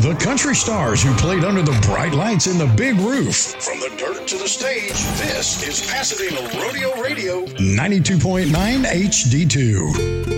The country stars who played under the bright lights and the big roof. From the dirt to the stage, this is Pasadena Rodeo Radio 92.9 HD2.